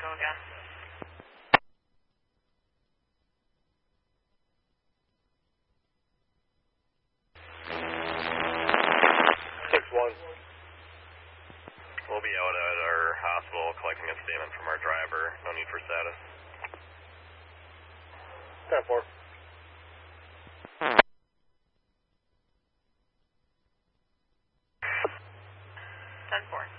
go again. 6-1. We'll be out at our hospital collecting a statement from our driver. No need for status. 10-4. 10-4.